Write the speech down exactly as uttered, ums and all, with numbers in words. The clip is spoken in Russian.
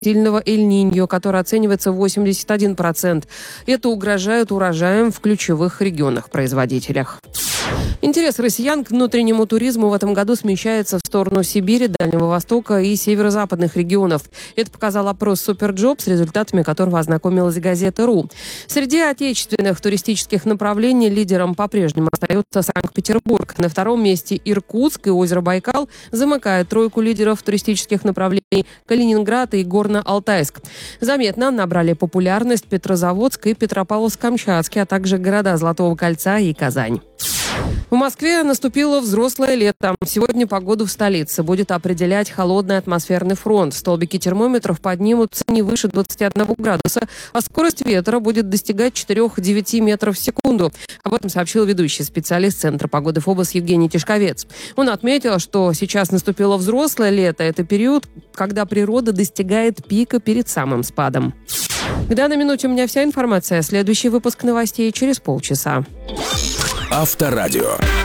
сильного Эль-Ниньо, который оценивается в восемьдесят один процент. Это угрожает урожаям в ключевых регионах-производителях. Интерес россиян к внутреннему туризму в этом году смещается в сторону Сибири, Дальнего Востока и северо-западных регионов. Это показал опрос «Суперджоп», с результатами которого ознакомилась газета «Ру». Среди отечественных туристических направлений лидером по-прежнему остается Санкт-Петербург. На втором месте Иркутск и озеро Байкал замыкают тройку лидеров туристических направлений Калининград и Горно-Алтайск. Заметно набрали популярность Петрозаводск и Петропавловск-Камчатский, а также города Золотого кольца и Казань. В Москве наступило взрослое лето. Сегодня погоду в столице будет определять холодный атмосферный фронт. Столбики термометров поднимутся не выше двадцати одного градуса, а скорость ветра будет достигать четыре-девять метров в секунду. Об этом сообщил ведущий специалист Центра погоды ФОБОС Евгений Тишковец. Он отметил, что сейчас наступило взрослое лето. Это период, когда природа достигает пика перед самым спадом. К данной минуте у меня вся информация. Следующий выпуск новостей через полчаса. Авторадио.